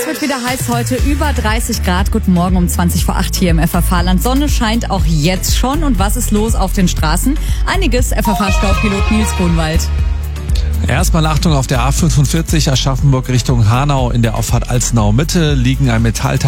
Es wird wieder heiß heute, über 30 Grad. Guten Morgen um 20 vor 8 hier im FFH-Land. Sonne scheint auch jetzt schon. Und was ist los auf den Straßen? Einiges, FFH-Staupilot Nils Grunwald. Erstmal Achtung, auf der A45 Aschaffenburg Richtung Hanau in der Auffahrt Alzenau Mitte liegen ein Metallteil